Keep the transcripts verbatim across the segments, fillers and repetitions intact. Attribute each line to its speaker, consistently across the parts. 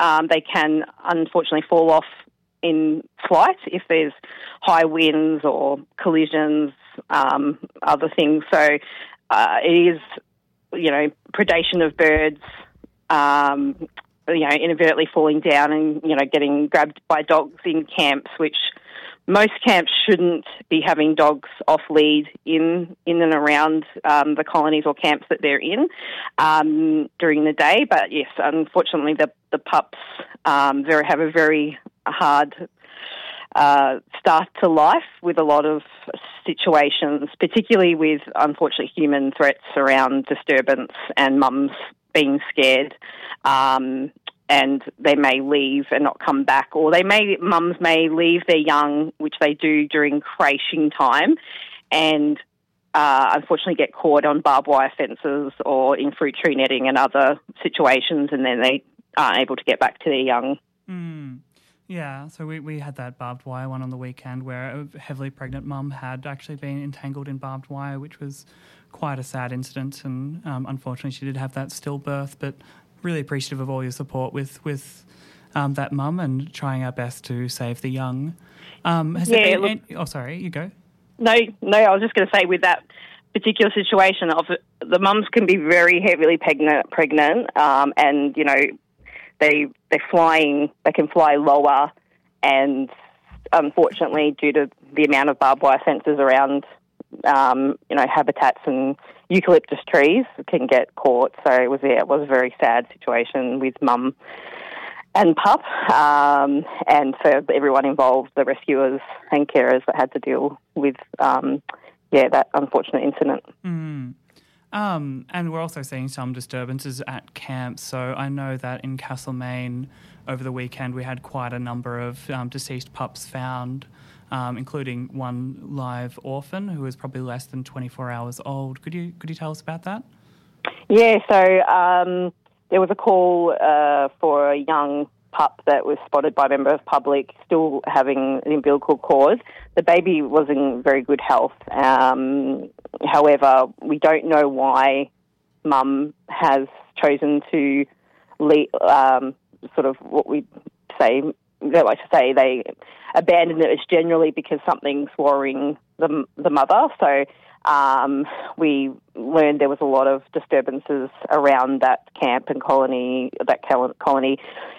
Speaker 1: um, they can unfortunately fall off in flight if there's high winds or collisions, um, other things. So uh, it is, you know, predation of birds, um, you know, inadvertently falling down and, you know, getting grabbed by dogs in camps, which most camps shouldn't be having dogs off lead in in and around um, the colonies or camps that they're in um, during the day. But yes, unfortunately, the the pups um, very have a very hard uh, start to life with a lot of situations, particularly with unfortunately human threats around disturbance and mums being scared. Um, and they may leave and not come back, or they may mums may leave their young, which they do during crashing time, and uh, unfortunately get caught on barbed wire fences or in fruit tree netting and other situations, and then they aren't able to get back to their young.
Speaker 2: Mm. Yeah, so we, we had that barbed wire one on the weekend where a heavily pregnant mum had actually been entangled in barbed wire, which was quite a sad incident, and um, unfortunately she did have that stillbirth, but really appreciative of all your support with with um, that mum and trying our best to save the young. Um, has
Speaker 1: yeah,
Speaker 2: there been
Speaker 1: look,
Speaker 2: any, oh, sorry, you go.
Speaker 1: No, no, I was just going to say with that particular situation, of the mums can be very heavily pregnant, pregnant, um, and you know they they're flying, they can fly lower, and unfortunately, due to the amount of barbed wire fences around, um, you know, habitats and eucalyptus trees can get caught. So it was yeah, it was a very sad situation with mum and pup, um, and for everyone involved, the rescuers and carers that had to deal with, um, yeah, that unfortunate incident.
Speaker 2: Mm. Um, and we're also seeing some disturbances at camps. So I know that in Castlemaine over the weekend we had quite a number of um, deceased pups found, um, including one live orphan who was probably less than twenty-four hours old. Could you could you tell us about that?
Speaker 1: Yeah, so um, there was a call uh, for a young pup that was spotted by a member of public still having an umbilical cord. The baby was in very good health. Um, however, we don't know why mum has chosen to leave, um, sort of what we say, they like to say they abandon it. It's generally because something's worrying the, the mother. So um, we learned there was a lot of disturbances around that camp and colony, that colony.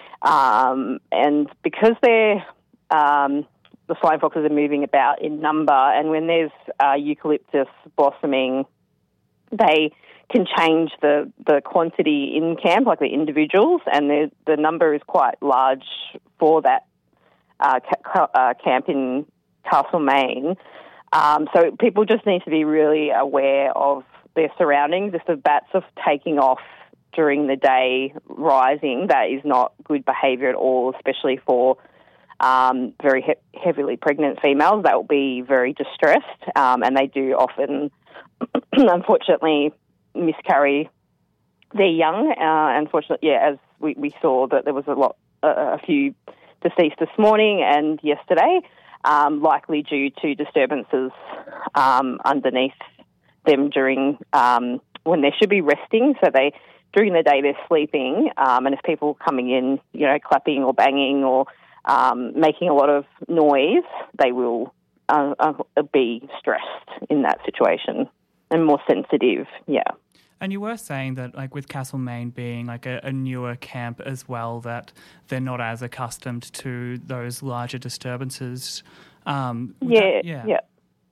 Speaker 1: Um, and because they're, um, the flying foxes are moving about in number, and when there's uh, eucalyptus blossoming, they can change the, the quantity in camp, like the individuals, and the, the number is quite large for that uh, ca- uh, camp in Castlemaine. Um, so people just need to be really aware of their surroundings. If the bats are taking off during the day, rising, that is not good behaviour at all, especially for um, very he- heavily pregnant females. That will be very distressed, um, and they do often, unfortunately, miscarry their young. Uh, unfortunately, yeah, as we, we saw that there was a lot, uh, a few deceased this morning and yesterday, um, likely due to disturbances um, underneath them during um, when they should be resting. So they during the day they're sleeping, um, and if people are coming in, you know, clapping or banging or um, making a lot of noise, they will uh, uh, be stressed in that situation and more sensitive. Yeah.
Speaker 2: And you were saying that, like, with Castlemaine being like a, a newer camp as well, that they're not as accustomed to those larger disturbances. Um,
Speaker 1: yeah,
Speaker 2: that, yeah,
Speaker 1: yeah.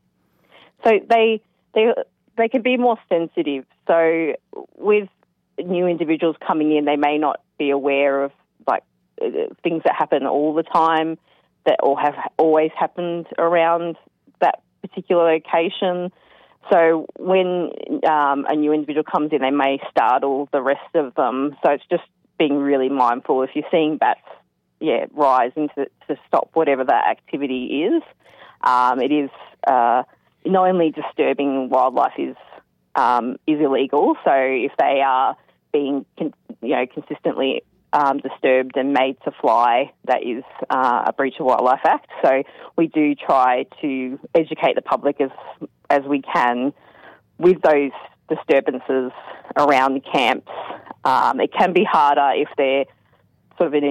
Speaker 1: So they they they can be more sensitive. So with new individuals coming in, they may not be aware of like things that happen all the time, that or have always happened around that particular location. So when um, a new individual comes in, they may startle the rest of them. So it's just being really mindful. If you're seeing bats, yeah, rise into to stop whatever that activity is. Um, it is uh, not only disturbing wildlife is um, is illegal. So if they are being con- you know consistently um, disturbed and made to fly, that is uh, a breach of Wildlife Act. So we do try to educate the public as as we can with those disturbances around the camps. Um, it can be harder if they're sort of in